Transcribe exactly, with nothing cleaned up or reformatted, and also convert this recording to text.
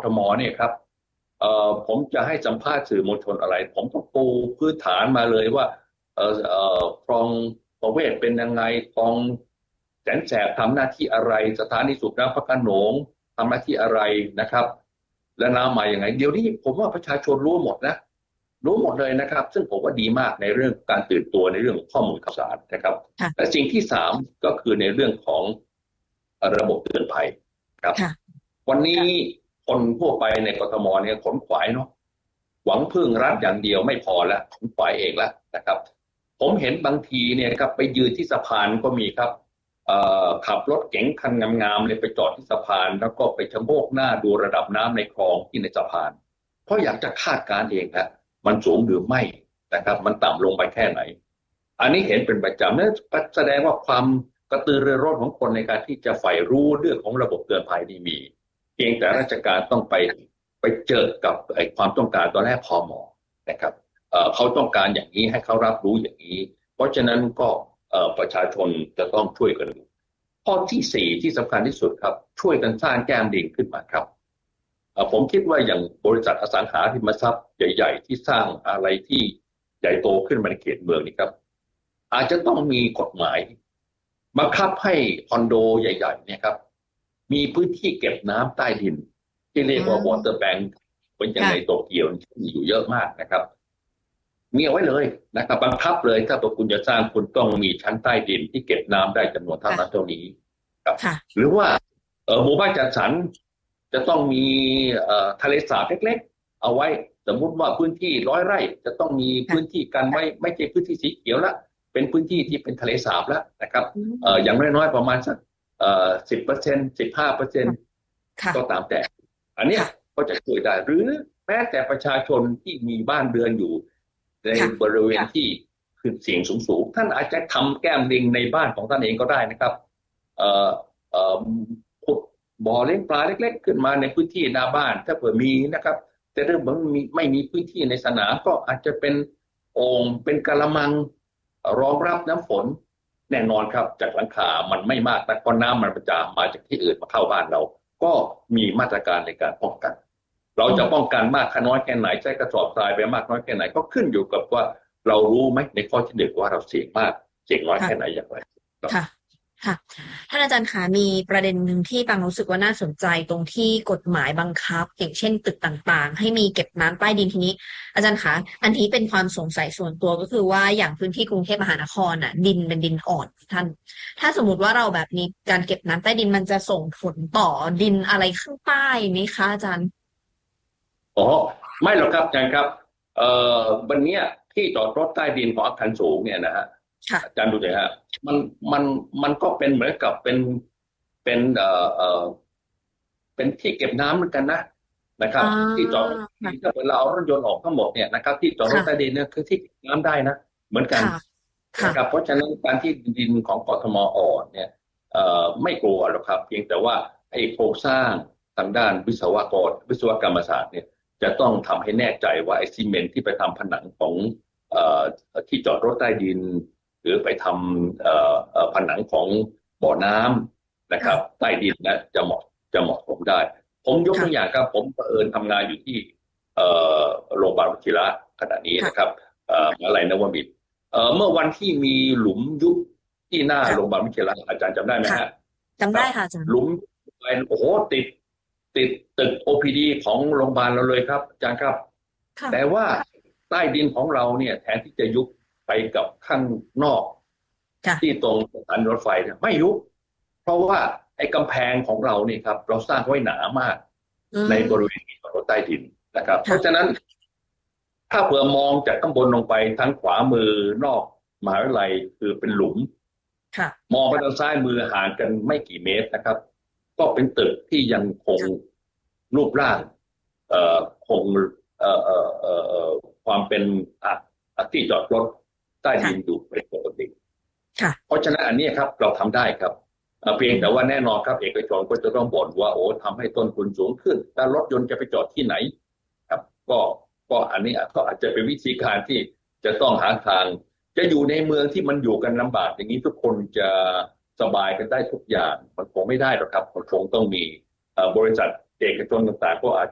ทมเนี่ยครับเอ่อผมจะให้สัมภาษณ์สื่อมวลชนอะไรผมต้องปูพื้นฐานมาเลยว่าเอ่อเอ่อคลองประเวศเป็นยังไงคลองแสนแสบทำหน้าที่อะไรสถานีสูบน้ำพระโขนงทำหน้าที่อะไรนะครับและน้ำมาอย่างไงเดี๋ยวนี้ผมว่าประชาชนรู้หมดนะรู้หมดเลยนะครับซึ่งผมว่าดีมากในเรื่องการตื่นตัวในเรื่องข้อมูลข่าวสารนะครับและสิ่งที่สามก็คือในเรื่องของระบบเตือนภัยครับวันนี้คนทั่วไปในกทมเนี่ยขนขวายเนาะหวังพึ่งรัฐอย่างเดียวไม่พอแล้วขนขวายเองแล้วนะครับผมเห็นบางทีเนี่ยครับไปยืนที่สะพานก็มีครับขับรถเก๋งคันงามๆเลยไปจอดที่สะพานแล้วก็ไปชะโงกหน้าดูระดับน้ำในคลองที่ในสะพานเพราะอยากจะคาดการณ์เองนะมันสูงหรือไม่นะครับมันต่ำลงไปแค่ไหนอันนี้เห็นเป็นประจำนั่นแสดงว่าความกระตือรือร้นของคนในการที่จะใฝ่รู้เรื่องของระบบเตือนภัยนี่มีเพียงแต่ราชการต้องไปไปเจอกับไอ้ความต้องการตอนแรกพอเหมาะนะครับเอ่อเขาต้องการอย่างนี้ให้เขารับรู้อย่างนี้เพราะฉะนั้นก็เอ่อประชาชนจะต้องช่วยกันข้อที่สี่ที่สำคัญที่สุดครับช่วยกันสร้างแก้มลิงขึ้นมาครับผมคิดว่าอย่างบริษัทอสังหาริมทรัพย์ใหญ่ๆที่สร้างอะไรที่ใหญ่โตขึ้นมาในเขตเมืองนี่ครับอาจจะต้องมีกฎหมายบังคับให้คอนโดใหญ่ๆเนี่ยครับมีพื้นที่เก็บน้ำใต้ดินที่เรียกว่าวอเตอร์แบงค์เป็นอย่างในโตเกียวมีอยู่เยอะมากนะครับมีเอาไว้เลยนะครับบังคับเลยถ้าตัวคุณจะสร้างคุณต้องมีชั้นใต้ดินที่เก็บน้ำได้จำนวนเท่านั้นเท่านี้ครับหรือว่าเออหมู่บ้านจัดสรรจะต้องมีเอ่อทะเลสาบเล็กๆเอาไว้สมมุติว่าพื้นที่ร้อยไร่จะต้องมีพื้นที่กันไว้ไม่ใช่พื้นที่สีเขียวละเป็นพื้นที่ที่เป็นทะเลสาบแล้วนะครับเอ่ออย่างน้อยๆประมาณสักเอ่อสิบเปอร์เซ็นต์สิบห้าเปอร์เซ็นต์ก็ตามแต่อันนี้ก็จะช่วยได้หรือแม้แต่ประชาชนที่มีบ้านเรือนอยู่ในบริเวณที่คือเสี่ยงสูงๆท่านอาจจะทำแก้มลิงในบ้านของท่านเองก็ได้นะครับเอ่อเอ่อขุดบ่อเลี้ยงปลาเล็กๆขึ้นมาในพื้นที่หน้าบ้านถ้าเผื่อมีนะครับแต่ถ้าเผื่อมีไม่มีพื้นที่ในสนามก็อาจจะเป็นโอ่งเป็นกะละมังรองรับน้ำฝนแน่นอนครับจากหลังคามันไม่มากแต่ก็น้ำมันจะมาจากที่อื่นมาเข้าบ้านเราก็มีมาตรการในการป้องกันเราจะป้องกันมากน้อยแค่ไหนใช้กระสอบทรายไปมากน้อยแค่ไหนก็ขึ้นอยู่กับว่าเรารู้ไหมในข้อที่หนึ่งว่าเราเสี่ยงมากเสี่ยงน้อยแค่ไหนอย่างไรค่ะค่ะท่านอาจารย์คะมีประเด็นหนึ่งที่ปังรู้สึกว่าน่าสนใจตรงที่กฎหมายบังคับอย่างเช่นตึกต่างๆให้มีเก็บน้ำใต้ดินทีนี้อาจารย์คะอันนี้เป็นความสงสัยส่วนตัวก็คือว่าอย่างพื้นที่กรุงเทพมหานครน่ะดินเป็นดินอ่อนท่านถ้าสมมติว่าเราแบบนี้การเก็บน้ำใต้ดินมันจะส่งผลต่อดินอะไรข้างใต้ไหมคะอาจารย์อ๋อไม่หรอกครับอาจารย์ครับเอ่อวันนี้ที่จอดรถใต้ดินของอาคารสูงเนี่ยนะฮะอาจารย์ดูเลยฮะมันมันมันก็เป็นเหมือนกับเป็นเป็นเอ่อเอ่อเป็นที่เก็บน้ำเหมือนกันนะนะครับที่จอดถ้าเวลาเอารถยนต์ออกทั้งหมดเนี่ยนะครับที่จอดรถใต้ดินเนี่ยคือที่เก็บน้ำได้นะเหมือนกันนะครับเพราะฉะนั้นการที่ดินของกทมอ่อนเนี่ยเอ่อไม่กลัวหรอกครับเพียงแต่ว่าไอ้โครงสร้างทางด้านวิศวกรวิศวกรรมศาสตร์เนี่ยจะต้องทำให้แน่ใจว่าไอ้ซีเมนต์ที่ไปทำผนังของเอ่อที่จอดรถใต้ดินหรือไปทำเอ่อเอ่อผนังของบ่อน้ำนะครับใต้ดินนะจะเหมาะจะเหมาะสมได้ผมยกตัวอย่างครับผมเผอิญทำงานอยู่ที่เอ่อโรงพยาบาลวชิระขณะนี้นะครับเอ่อมหาลัยนวมินทร์เอ่อเมื่อวันที่มีหลุมยุบที่หน้าโรงพยาบาลวชิระอาจารย์จำได้ไหมฮะจำได้ค่ะอาจารย์หลุมไปโอ้โหติดติดตึก โอ พี ดี ของโรงพยาบาลเราเลยครับอาจารย์ครับแต่ว่าใต้ดินของเราเนี่ยแทนที่จะยุบไปกับข้างนอกที่ตรงสถานีรถไฟเนี่ยไม่ยุบเพราะว่าไอ้กำแพงของเราเนี่ยครับเราสร้างไว้หนามากในบริเวณที่จอดรถใต้ดินนะครับเพราะฉะนั้นถ้าเผื่อมองจากข้างบนลงไปทางขวามือนอกมหาวิทยาลัยคือเป็นหลุมมองไปทางซ้ายมือห่างกันไม่กี่เมตรนะครับก็เป็นตึกที่ยังคงรูปร่างเอ่อคงเอ่อเอ่อเอ่อความเป็นอ่ะที่จอดรถใต้ดินอยู่เป็นปกติเพราะฉะนั้นอันนี้ครับเราทำได้ครับเพียงแต่ว่าแน่นอนครับเอกชนก็จะต้องบ่นว่าโอ้ทำให้ต้นทุนสูงขึ้นแต่รถยนต์จะไปจอดที่ไหนครับก็ก็อันนี้ก็อาจจะเป็นวิธีการที่จะต้องหาทางจะอยู่ในเมืองที่มันอยู่กันลำบากอย่างนี้ทุกคนจะสบายกันได้ทุกอย่างมันคงไม่ได้หรอกครับมันคงต้องมีบริษัทเอกชนต่างๆก็อาจ